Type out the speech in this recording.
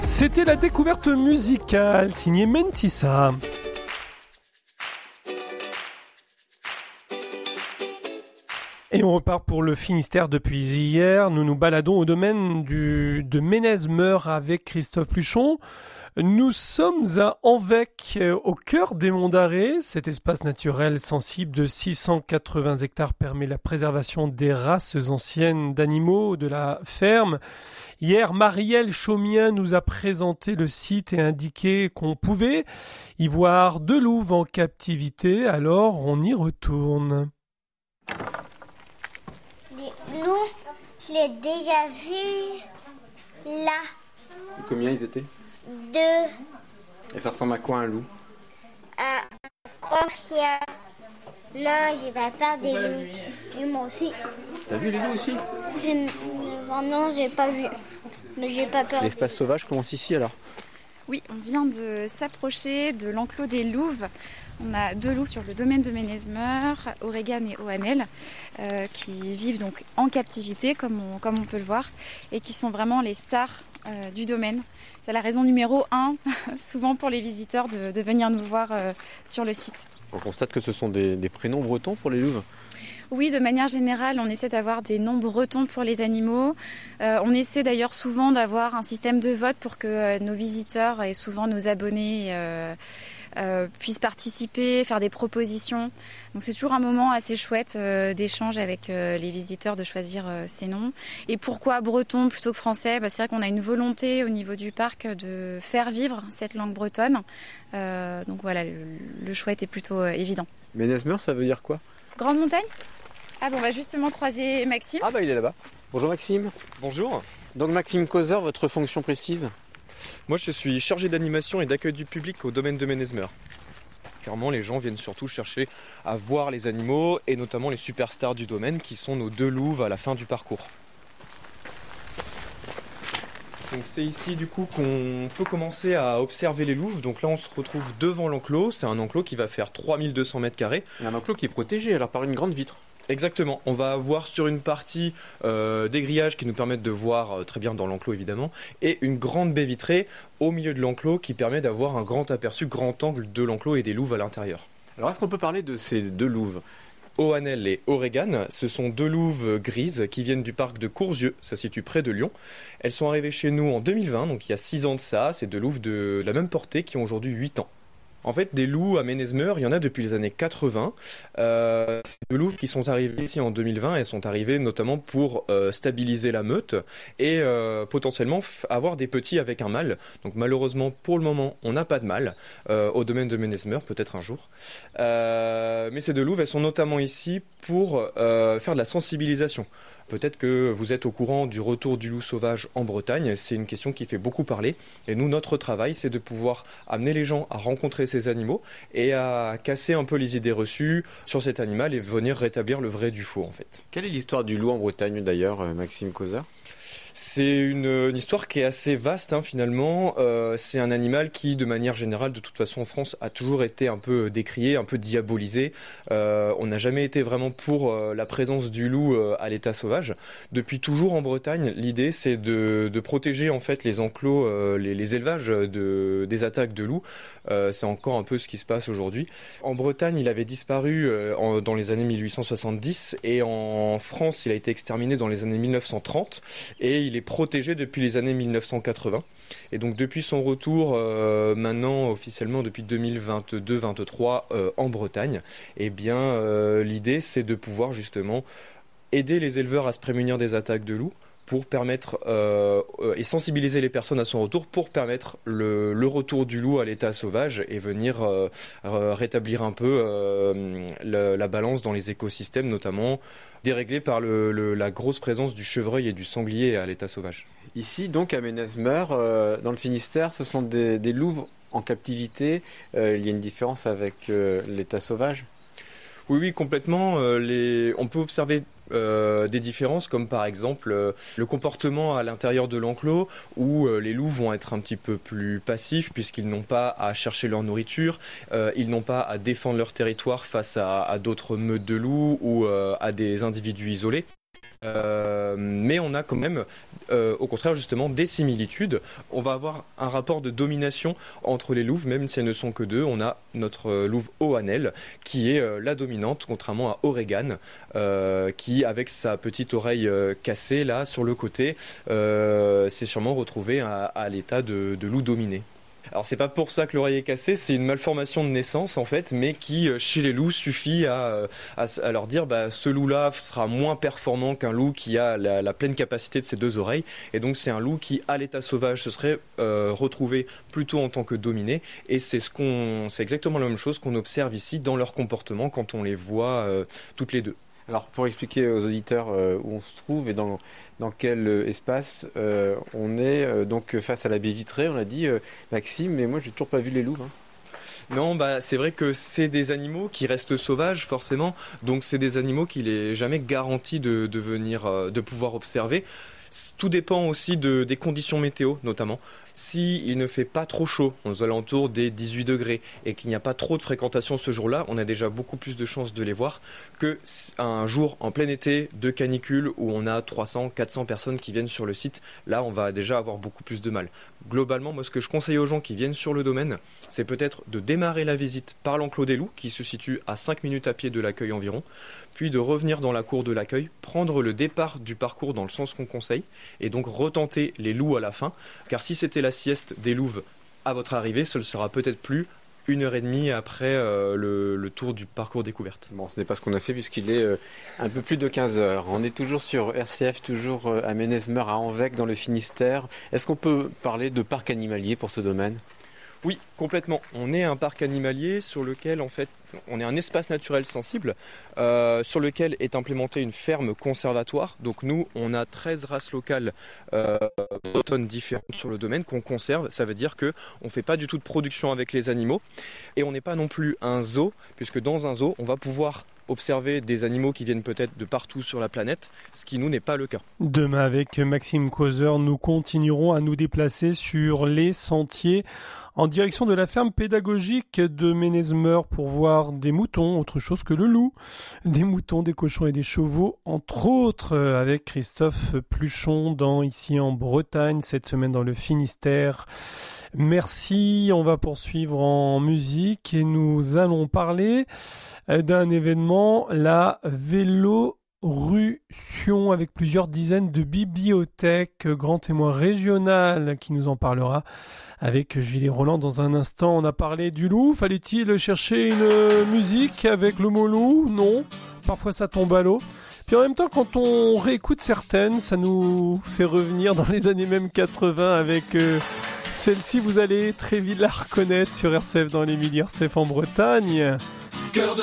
C'était la découverte musicale signée Mentissa. Et on repart pour le Finistère depuis hier. Nous nous baladons au domaine de Ménez-Meurt avec Christophe Pluchon. Nous sommes à Envec, au cœur des Monts d'Arrée. Cet espace naturel sensible de 680 hectares permet la préservation des races anciennes d'animaux de la ferme. Hier, Marielle Chaumien nous a présenté le site et indiqué qu'on pouvait y voir 2 louves en captivité. Alors, on y retourne. Les loups, je l'ai déjà vu là. Et combien ils étaient ? 2. Et ça ressemble à quoi un loup ? Un grand chien. Non, j'ai pas peur des loups. Et moi aussi. T'as vu les loups aussi ? Non, j'ai pas vu. Mais j'ai pas peur. L'espace sauvage commence ici alors ? Oui, on vient de s'approcher de l'enclos des louves. On a 2 louves sur le domaine de Ménez-Meurt, Oregan et Oanel, qui vivent donc en captivité, comme on peut le voir, et qui sont vraiment les stars du domaine. C'est la raison numéro 1, souvent pour les visiteurs, de venir nous voir sur le site. On constate que ce sont des prénoms bretons pour les louves ? Oui, de manière générale, on essaie d'avoir des noms bretons pour les animaux. On essaie d'ailleurs souvent d'avoir un système de vote pour que nos visiteurs et souvent nos abonnés puissent participer, faire des propositions. Donc c'est toujours un moment assez chouette d'échange avec les visiteurs, de choisir ces noms. Et pourquoi breton plutôt que français ? C'est vrai qu'on a une volonté au niveau du parc de faire vivre cette langue bretonne. Donc voilà, le choix était plutôt évident. Ménez-Meurt, ça veut dire quoi ? Grande montagne ? Ah bon, on va justement croiser Maxime. Ah bah il est là-bas. Bonjour Maxime. Bonjour. Donc Maxime Causeur, votre fonction précise ? Moi je suis chargé d'animation et d'accueil du public au domaine de Ménez-Meurt. Clairement les gens viennent surtout chercher à voir les animaux et notamment les superstars du domaine qui sont nos 2 louves à la fin du parcours. Donc c'est ici du coup qu'on peut commencer à observer les louves. Donc là on se retrouve devant l'enclos. C'est un enclos qui va faire 3200 mètres carrés. Un enclos qui est protégé alors par une grande vitre. Exactement, on va avoir sur une partie des grillages qui nous permettent de voir très bien dans l'enclos évidemment, et une grande baie vitrée au milieu de l'enclos qui permet d'avoir un grand aperçu, grand angle de l'enclos et des louves à l'intérieur. Alors est-ce qu'on peut parler de ces 2 louves ? Oanel et Oregan, ce sont 2 louves grises qui viennent du parc de Courzieux, ça se situe près de Lyon. Elles sont arrivées chez nous en 2020, donc il y a 6 ans de ça, c'est 2 louves de la même portée qui ont aujourd'hui 8 ans. En fait, des loups à Ménez-Meurt, il y en a depuis les années 80. Ces 2 louves qui sont arrivées ici en 2020, elles sont arrivées notamment pour stabiliser la meute et potentiellement avoir des petits avec un mâle. Donc malheureusement, pour le moment, on n'a pas de mâle au domaine de Ménez-Meurt, peut-être un jour. Mais ces 2 louves, elles sont notamment ici pour faire de la sensibilisation. Peut-être que vous êtes au courant du retour du loup sauvage en Bretagne. C'est une question qui fait beaucoup parler. Et nous, notre travail, c'est de pouvoir amener les gens à rencontrer ces animaux et à casser un peu les idées reçues sur cet animal et venir rétablir le vrai du faux, en fait. Quelle est l'histoire du loup en Bretagne d'ailleurs, Maxime Causeur ? C'est une histoire qui est assez vaste finalement. C'est un animal qui, de manière générale, de toute façon en France, a toujours été un peu décrié, un peu diabolisé. On n'a jamais été vraiment pour la présence du loup à l'état sauvage. Depuis toujours en Bretagne, l'idée c'est de protéger en fait les enclos, les élevages des attaques de loups. C'est encore un peu ce qui se passe aujourd'hui. En Bretagne, il avait disparu dans les années 1870 et en France, il a été exterminé dans les années 1930 et il est protégé depuis les années 1980. Et donc depuis son retour, maintenant officiellement depuis 2022-23 en Bretagne, eh bien l'idée c'est de pouvoir justement aider les éleveurs à se prémunir des attaques de loups pour permettre et sensibiliser les personnes à son retour pour permettre le retour du loup à l'état sauvage et venir rétablir un peu la balance dans les écosystèmes, notamment déréglés par la grosse présence du chevreuil et du sanglier à l'état sauvage. Ici, donc, à Ménez-Meurt, dans le Finistère, ce sont des louves en captivité. Il y a une différence avec l'état sauvage ? Oui, complètement. On peut observer des différences comme par exemple le comportement à l'intérieur de l'enclos où les loups vont être un petit peu plus passifs puisqu'ils n'ont pas à chercher leur nourriture, ils n'ont pas à défendre leur territoire face à d'autres meutes de loups ou à des individus isolés. Mais on a quand même, au contraire justement, des similitudes. On va avoir un rapport de domination entre les louves, même si elles ne sont que deux. On a notre louve Oanel, qui est la dominante, contrairement à Oregan, qui, avec sa petite oreille cassée là sur le côté, s'est sûrement retrouvé à l'état de loup dominé. Alors c'est pas pour ça que l'oreille est cassée, c'est une malformation de naissance en fait, mais qui chez les loups suffit à leur dire ce loup-là sera moins performant qu'un loup qui a la pleine capacité de ses deux oreilles, et donc c'est un loup qui à l'état sauvage se serait retrouvé plutôt en tant que dominé, et c'est exactement la même chose qu'on observe ici dans leur comportement quand on les voit toutes les deux. Alors pour expliquer aux auditeurs où on se trouve et dans quel espace on est donc face à la baie vitrée, on a dit Maxime, mais moi j'ai toujours pas vu les louves. Non, c'est vrai que c'est des animaux qui restent sauvages forcément, donc c'est des animaux qu'il est jamais garanti de pouvoir observer. Tout dépend aussi des conditions météo notamment. S'il ne fait pas trop chaud, aux alentours des 18 degrés, et qu'il n'y a pas trop de fréquentation ce jour-là, on a déjà beaucoup plus de chances de les voir qu'un jour en plein été de canicule où on a 300, 400 personnes qui viennent sur le site. Là, on va déjà avoir beaucoup plus de mal. Globalement, moi, ce que je conseille aux gens qui viennent sur le domaine, c'est peut-être de démarrer la visite par l'enclos des loups, qui se situe à 5 minutes à pied de l'accueil environ, puis de revenir dans la cour de l'accueil, prendre le départ du parcours dans le sens qu'on conseille, et donc retenter les loups à la fin, car si c'était la sieste des louves à votre arrivée, ce ne sera peut-être plus 1h30 après le tour du parcours découverte. Bon, ce n'est pas ce qu'on a fait puisqu'il est un peu plus de 15h. On est toujours sur RCF, toujours à Ménez-Meurt, à Anvec, dans le Finistère. Est-ce qu'on peut parler de parc animalier pour ce domaine ? Oui, complètement. On est un parc animalier sur lequel, en fait, on est un espace naturel sensible sur lequel est implémentée une ferme conservatoire. Donc nous, on a 13 races locales bretonnes différentes sur le domaine qu'on conserve. Ça veut dire qu'on ne fait pas du tout de production avec les animaux. Et on n'est pas non plus un zoo, puisque dans un zoo, on va pouvoir observer des animaux qui viennent peut-être de partout sur la planète, ce qui nous n'est pas le cas. Demain, avec Maxime Causeur, nous continuerons à nous déplacer sur les sentiers en direction de la ferme pédagogique de Ménez-Meurt pour voir des moutons, autre chose que le loup, des moutons, des cochons et des chevaux, entre autres, avec Christophe Pluchon ici en Bretagne, cette semaine dans le Finistère. Merci, on va poursuivre en musique et nous allons parler d'un événement, la Vélorution, avec plusieurs dizaines de bibliothèques, grand témoin régional qui nous en parlera avec Julie Roland dans un instant. On a parlé du loup, fallait-il chercher une musique avec le mot loup ? Non, parfois ça tombe à l'eau. Puis en même temps, quand on réécoute certaines, ça nous fait revenir dans les années même 80 avec celle-ci, vous allez très vite la reconnaître sur RCF dans les milieux RCF en Bretagne.